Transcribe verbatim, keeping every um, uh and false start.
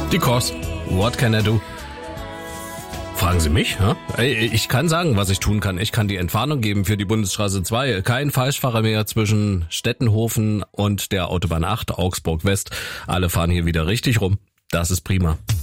Die Kos. What can I do? Fragen Sie mich? Ja? Ich kann sagen, was ich tun kann. Ich kann die Entwarnung geben für die Bundesstraße zwei. Kein Falschfahrer mehr zwischen Stettenhofen und der Autobahn acht, Augsburg West. Alle fahren hier wieder richtig rum. Das ist prima.